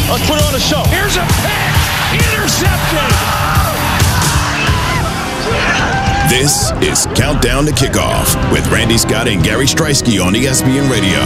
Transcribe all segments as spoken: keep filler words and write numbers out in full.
Let's put on a show. Here's a pick. Intercepted. This is Countdown to Kickoff with Randy Scott and Gary Striewski on E S P N Radio.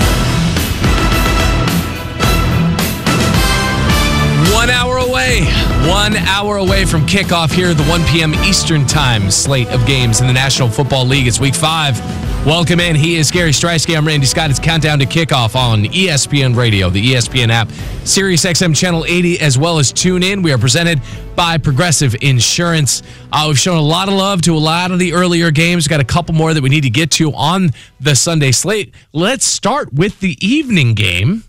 One hour away. One hour away from kickoff here at the one p.m. Eastern Time slate of games in the National Football League. It's week five. Welcome in. He is Gary Striewski. I'm Randy Scott. It's Countdown to Kickoff on E S P N Radio, the E S P N app, Sirius X M Channel eighty, as well as TuneIn. We are presented by Progressive Insurance. Uh, we've shown a lot of love to a lot of the earlier games. We've got a couple more that we need to get to on the Sunday slate. Let's start with the evening game.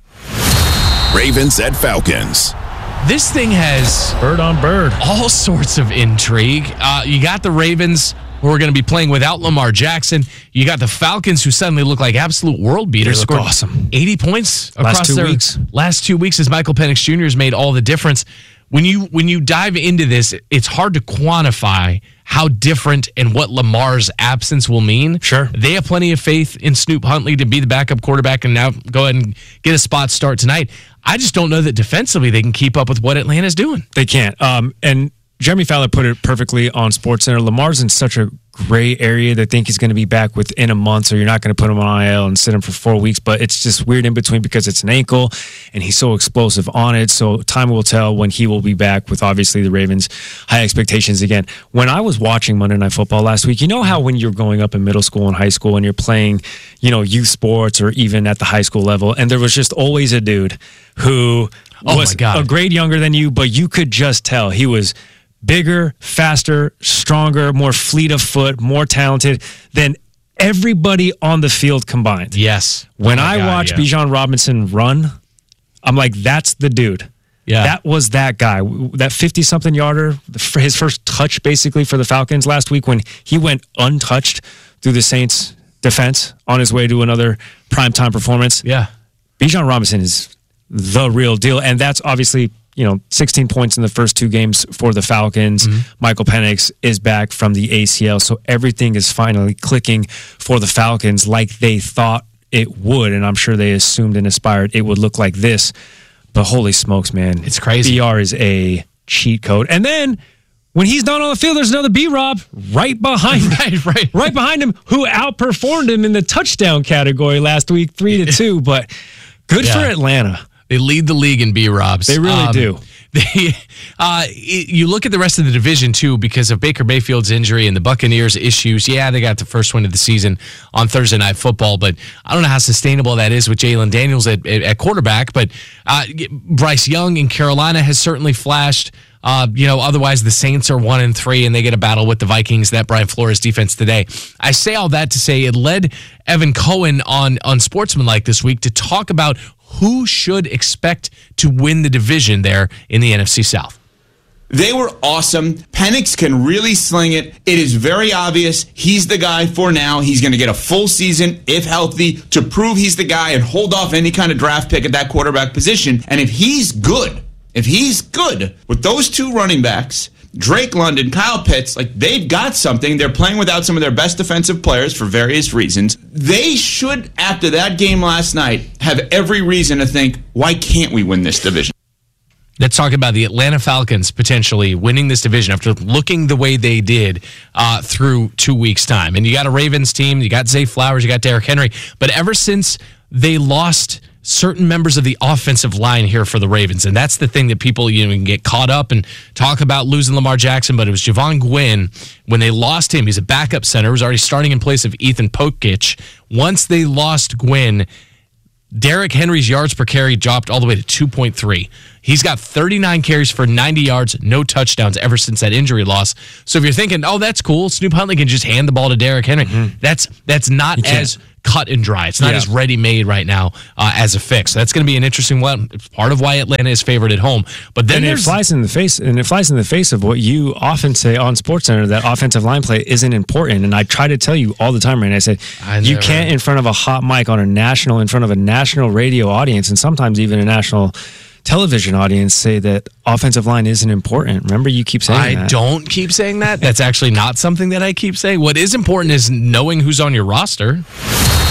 Ravens at Falcons. This thing has Bird on bird. all sorts of intrigue. Uh, you got the Ravens, who are going to be playing without Lamar Jackson. You got the Falcons, who suddenly look like absolute world beaters. They look Scored awesome. eighty points across Last two their weeks. last two weeks as Michael Penix Junior has made all the difference. When you when you dive into this, it's hard to quantify how different and what Lamar's absence will mean. Sure. They have plenty of faith in Snoop Huntley to be the backup quarterback and now go ahead and get a spot start tonight. I just don't know that defensively they can keep up with what Atlanta's doing. They can't. Um, and Jeremy Fowler put it perfectly on SportsCenter. Lamar's in such a gray area. They think he's going to be back within a month, so you're not going to put him on I L and sit him for four weeks. But it's just weird in between because it's an ankle, and he's so explosive on it. So time will tell when he will be back with, obviously, the Ravens' high expectations again. When I was watching Monday Night Football last week, you know how when you're growing up in middle school and high school and you're playing, you know, youth sports or even at the high school level, and there was just always a dude who Oh was my God. a grade younger than you, but you could just tell he was bigger, faster, stronger, more fleet of foot, more talented than everybody on the field combined. Yes. When Oh my I God, watch yeah. Bijan Robinson run, I'm like, that's the dude. Yeah. That was that guy. That fifty-something yarder, his first touch basically for the Falcons last week when he went untouched through the Saints defense on his way to another primetime performance. Yeah. Bijan Robinson is the real deal. And that's obviously, you know, sixteen points in the first two games for the Falcons. Mm-hmm. Michael Penix is back from the A C L. So everything is finally clicking for the Falcons like they thought it would. And I'm sure they assumed and aspired it would look like this. But holy smokes, man. It's crazy. B R is a cheat code. And then when he's not on the field, there's another B-Rob right behind him. Right, right. Right behind him, who outperformed him in the touchdown category last week, three to two. But good Yeah. for Atlanta. They lead the league in B-Robs. They really Um, do. They, uh, you look at the rest of the division, too, because of Baker Mayfield's injury and the Buccaneers' issues. Yeah, they got the first win of the season on Thursday Night Football, but I don't know how sustainable that is with Jalen Daniels at, at, at quarterback. But uh, Bryce Young in Carolina has certainly flashed. Uh, you know, otherwise the Saints are one and three, and they get a battle with the Vikings. That Brian Flores defense today. I say all that to say it led Evan Cohen on on Sportsmanlike this week to talk about who should expect to win the division there in the N F C South. They were awesome. Penix can really sling it. It is very obvious he's the guy for now. He's going to get a full season, if healthy, to prove he's the guy and hold off any kind of draft pick at that quarterback position. And if he's good, if he's good with those two running backs, Drake London, Kyle Pitts, like they've got something. They're playing without some of their best defensive players for various reasons. They should, after that game last night, have every reason to think, why can't we win this division? Let's talk about the Atlanta Falcons potentially winning this division after looking the way they did uh, through two weeks' time. And you got a Ravens team, you got Zay Flowers, you got Derrick Henry. But ever since they lost certain members of the offensive line here for the Ravens, and that's the thing that people, you know, can get caught up and talk about losing Lamar Jackson, but it was Javon Gwynn. When they lost him, he's a backup center, was already starting in place of Ethan Pokic. Once they lost Gwynn, Derrick Henry's yards per carry dropped all the way to two point three. He's got thirty-nine carries for ninety yards, no touchdowns ever since that injury loss. So if you're thinking, oh, that's cool, Snoop Huntley can just hand the ball to Derrick Henry, mm-hmm. that's that's not as cut and dry. It's not yeah. as ready-made right now uh, as a fix. So that's going to be an interesting one. It's part of why Atlanta is favored at home. But then and it flies in the face, and it flies in the face of what you often say on SportsCenter, that offensive line play isn't important. And I try to tell you all the time, Randy. I said I you can't in front of a hot mic on a national, in front of a national radio audience, and sometimes even a national television audience, say that offensive line isn't important. Remember, you keep saying I that. I don't keep saying that. That's actually not something that I keep saying. What is important is knowing who's on your roster.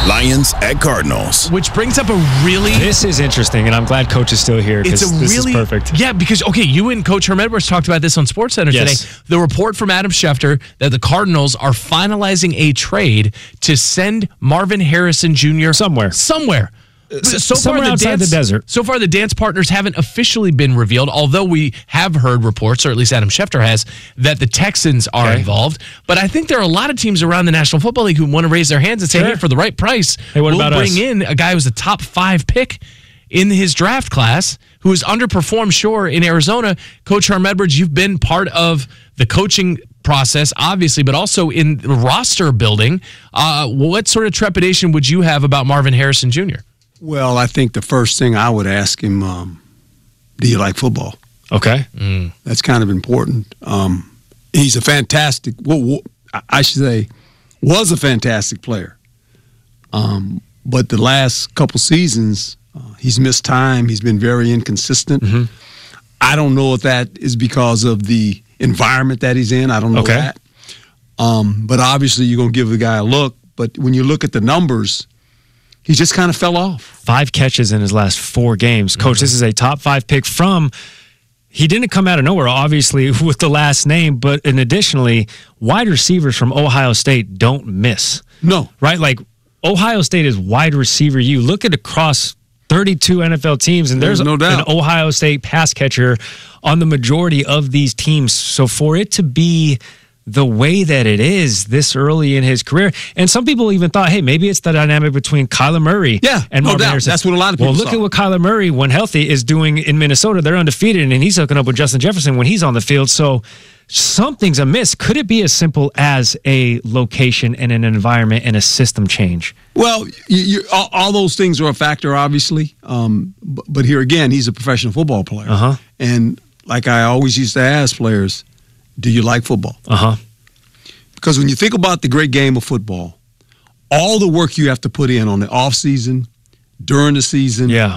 Lions at Cardinals. Which brings up a really... This is interesting, and I'm glad Coach is still here because this really, is perfect. Yeah, because, okay, you and Coach Herm Edwards talked about this on SportsCenter yes. today. The report from Adam Schefter that the Cardinals are finalizing a trade to send Marvin Harrison Junior Somewhere. Somewhere. So Somewhere far, the outside dance, the desert. So far, the dance partners haven't officially been revealed, although we have heard reports, or at least Adam Schefter has, that the Texans are okay. involved. But I think there are a lot of teams around the National Football League who want to raise their hands and say, sure. hey, for the right price, hey, what we'll about bring us? in a guy who's a top five pick in his draft class who has underperformed, sure, in Arizona. Coach Herm Edwards, you've been part of the coaching process, obviously, but also in the roster building. Uh, what sort of trepidation would you have about Marvin Harrison Junior? Well, I think the first thing I would ask him, um, do you like football? Okay. Mm. That's kind of important. Um, he's a fantastic, well, I should say, was a fantastic player. Um, but the last couple seasons, uh, he's missed time. He's been very inconsistent. Mm-hmm. I don't know if that is because of the environment that he's in. I don't know okay. that. Um, but obviously, you're going to give the guy a look. But when you look at the numbers, he just kind of fell off. Five catches in his last four games. Coach, mm-hmm. this is a top five pick from, he didn't come out of nowhere, obviously, with the last name, but and additionally, wide receivers from Ohio State don't miss. No. Right? Like, Ohio State is wide receiver. You look at across thirty-two N F L teams, and there's, there's no doubt. an Ohio State pass catcher on the majority of these teams. So for it to be the way that it is this early in his career. And some people even thought, hey, maybe it's the dynamic between Kyler Murray yeah, and no Marvin doubt. Harrison. That's what a lot of people Well, look saw. at what Kyler Murray, when healthy, is doing in Minnesota. They're undefeated, and he's hooking up with Justin Jefferson when he's on the field. So something's amiss. Could it be as simple as a location and an environment and a system change? Well, you, you, all, all those things are a factor, obviously. Um, but, but here again, he's a professional football player. Uh-huh. And like I always used to ask players, do you like football? Uh-huh. Because when you think about the great game of football, all the work you have to put in on the off season, during the season, yeah,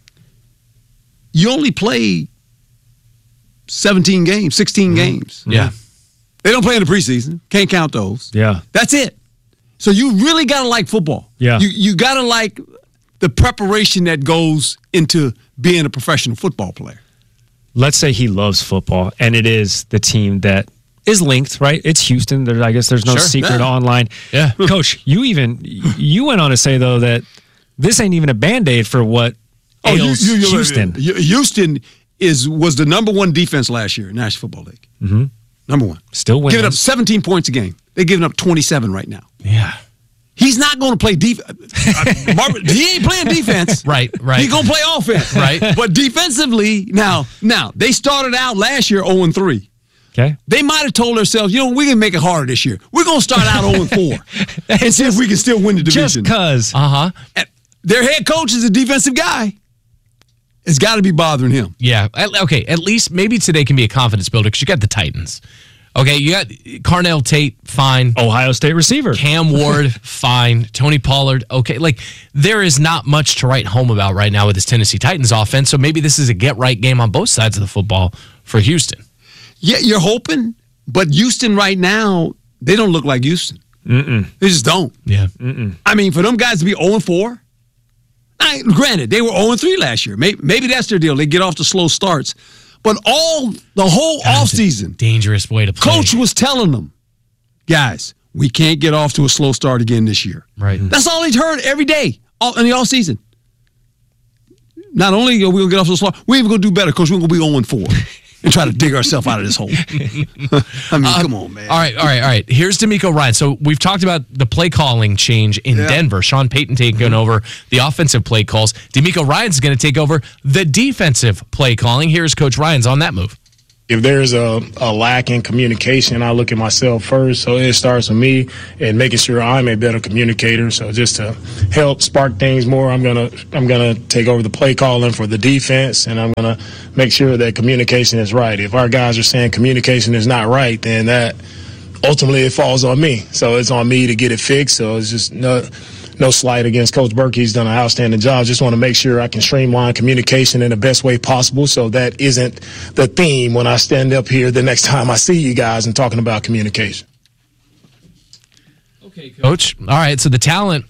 you only play seventeen games, sixteen mm-hmm. games. Yeah. They don't play in the preseason. Can't count those. Yeah. That's it. So you really got to like football. Yeah. You, you got to like the preparation that goes into being a professional football player. Let's say he loves football, and it is the team that is linked, right? It's Houston. There, I guess there's no sure, secret yeah. online. Yeah. Coach, you even you went on to say, though, that this ain't even a Band-Aid for what oh, ails you, you, you, Houston. You, Houston is was the number one defense last year in the National Football League. Mm-hmm. Number one. Still winning. Giving up seventeen points a game. They're giving up twenty-seven right now. Yeah. He's not going to play defense. He ain't playing defense. Right, right. He's going to play offense. Right. But defensively, now, now they started out last year oh and three. Okay. They might have told themselves, you know, we're going to make it harder this year. We're going to start out oh and four and see if we can still win the division. Just because. Uh-huh. Their head coach is a defensive guy. It's got to be bothering him. Yeah. Okay, at least maybe today can be a confidence builder because you got the Titans. Okay, you got Carnell Tate, fine. Ohio State receiver. Cam Ward, fine. Tony Pollard, okay. Like, there is not much to write home about right now with this Tennessee Titans offense, so maybe this is a get-right game on both sides of the football for Houston. Yeah, you're hoping, but Houston right now, they don't look like Houston. Mm-mm. They just don't. Yeah. Mm-mm. I mean, for them guys to be oh and four, I, granted, they were oh and three last year. Maybe, maybe that's their deal. They get off to slow starts. But all the whole offseason, dangerous way to play. Coach was telling them, guys, we can't get off to a slow start again this year. Right. That's all he's heard every day all, in the offseason. Not only are we going to get off to a slow start, we're even going to do better because we're going to be oh and four and try to dig ourselves out of this hole. I mean, um, come on, man. All right, all right, all right. Here's DeMeco Ryan. So we've talked about the play calling change in yeah. Denver. Sean Payton taking over the offensive play calls. DeMeco Ryan's going to take over the defensive play calling. Here's Coach Ryan's on that move. If there's a, a lack in communication, I look at myself first. So it starts with me and making sure I'm a better communicator. So just to help spark things more, I'm gonna I'm gonna take over the play calling for the defense, and I'm gonna make sure that communication is right. If our guys are saying communication is not right, then that ultimately it falls on me. So it's on me to get it fixed. So it's just no. No slight against Coach Burke. He's done an outstanding job. Just want to make sure I can streamline communication in the best way possible so that isn't the theme when I stand up here the next time I see you guys and talking about communication. Okay, Coach. All right, so the talent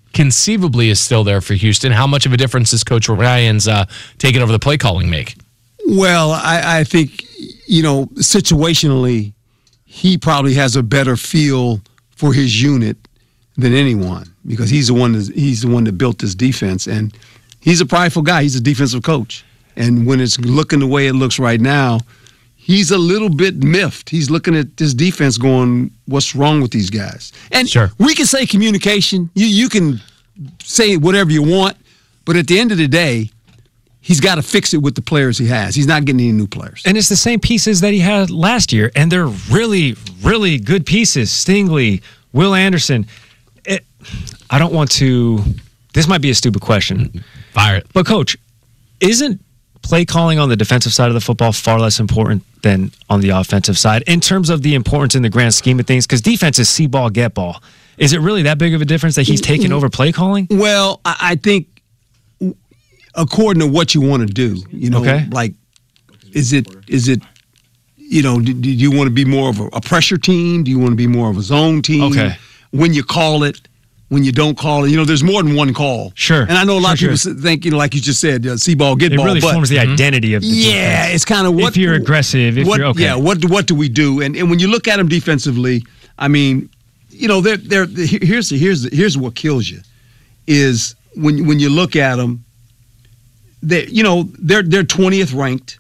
conceivably is still there for Houston. How much of a difference does Coach Ryan's uh, taking over the play calling make? Well, I, I think, you know, situationally, he probably has a better feel for his unit than anyone because he's the one that, he's the one that built this defense, and he's a prideful guy. He's a defensive coach. And when it's looking the way it looks right now, he's a little bit miffed. He's looking at this defense going, what's wrong with these guys? And sure. we can say communication. You, you can say whatever you want, but at the end of the day, he's got to fix it with the players he has. He's not getting any new players. And it's the same pieces that he had last year, and they're really, really good pieces. Stingley, Will Anderson. It, I don't want to – this might be a stupid question. Fire it. But, Coach, isn't play calling on the defensive side of the football far less important than on the offensive side in terms of the importance in the grand scheme of things? Because defense is see ball, get ball. Is it really that big of a difference that he's taking over play calling? Well, I, I think according to what you want to do, you know, okay. like, is it, is it, you know, do, do you want to be more of a, a pressure team? Do you want to be more of a zone team? Okay. When you call it, when you don't call it, you know, there's more than one call. Sure. And I know a lot sure, of sure. people think, you know, like you just said, uh, see ball, get it ball. It really but, forms the identity of the yeah, defense. it's kind of what. If you're aggressive, if what, you're okay. Yeah, what, do- what do we do? And, and when you look at them defensively, I mean, you know, they're, they're, here's, here's, here's what kills you is when, when you look at them, they, you know, they're, they're twentieth ranked.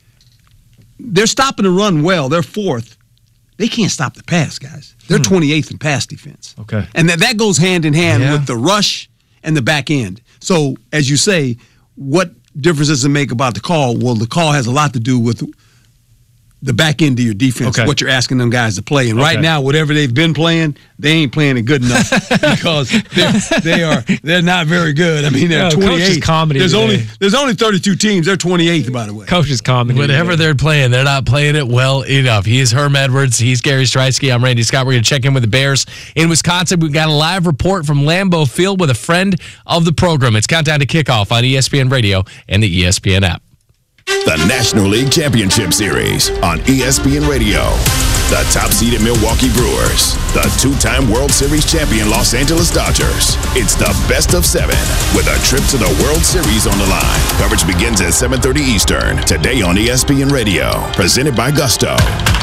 They're stopping the run well. They're fourth. They can't stop the pass, guys. They're hmm. twenty-eighth in pass defense. Okay. And that, that goes hand in hand yeah. with the rush and the back end. So, as you say, what difference does it make about the call? Well, the call has a lot to do with the back end of your defense, okay. what you're asking them guys to play. And okay. right now, whatever they've been playing, they ain't playing it good enough because they're, they are they're not very good. I mean, they're no, twenty-eighth. Coach is comedy there's today. only there's only thirty-two teams. They're twenty-eighth, by the way. Coach is comedy. Whatever today. they're playing, they're not playing it well enough. He is Herm Edwards. He's Gary Streisky. I'm Randy Scott. We're going to check in with the Bears in Wisconsin. We've got a live report from Lambeau Field with a friend of the program. It's Countdown to Kickoff on E S P N Radio and the E S P N app. The National League Championship Series on E S P N Radio. The top-seeded Milwaukee Brewers. The two-time World Series champion Los Angeles Dodgers. It's the best of seven with a trip to the World Series on the line. Coverage begins at seven thirty Eastern. Today on E S P N Radio. Presented by Gusto.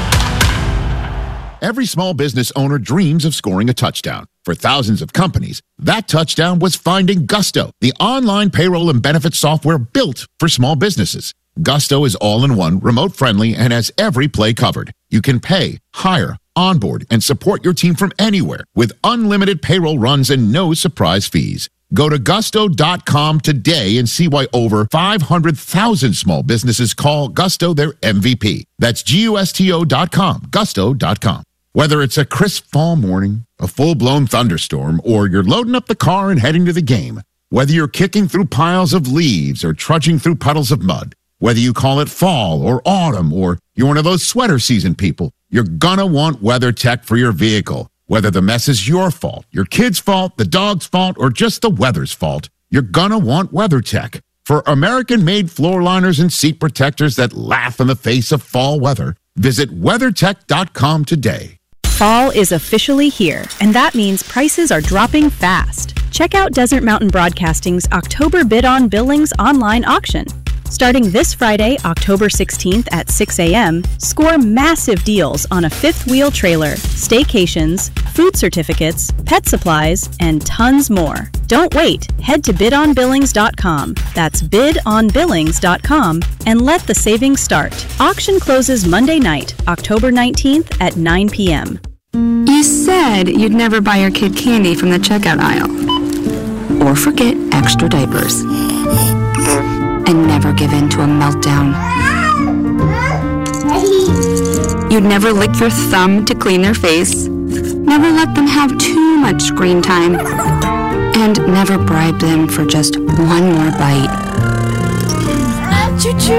Every small business owner dreams of scoring a touchdown. For thousands of companies, that touchdown was finding Gusto, the online payroll and benefits software built for small businesses. Gusto is all-in-one, remote-friendly, and has every play covered. You can pay, hire, onboard, and support your team from anywhere with unlimited payroll runs and no surprise fees. Go to gusto dot com today and see why over five hundred thousand small businesses call Gusto their M V P. That's G U S T O dot com, gusto dot com. Whether it's a crisp fall morning, a full-blown thunderstorm, or you're loading up the car and heading to the game, whether you're kicking through piles of leaves or trudging through puddles of mud, whether you call it fall or autumn or you're one of those sweater season people, you're gonna want WeatherTech for your vehicle. Whether the mess is your fault, your kid's fault, the dog's fault, or just the weather's fault, you're gonna want WeatherTech. For American-made floor liners and seat protectors that laugh in the face of fall weather, visit weather tech dot com today. Fall is officially here, and that means prices are dropping fast. Check out Desert Mountain Broadcasting's October Bid-On Billings online auction. Starting this Friday, October sixteenth at six a.m., score massive deals on a fifth-wheel trailer, staycations, food certificates, pet supplies, and tons more. Don't wait. Head to bid on billings dot com. That's bid on billings dot com and let the savings start. Auction closes Monday night, October nineteenth at nine p.m. You said you'd never buy your kid candy from the checkout aisle. Or forget extra diapers. And never give in to a meltdown. You'd never lick your thumb to clean their face. Never let them have too much screen time. And never bribe them for just one more bite. Choo-choo.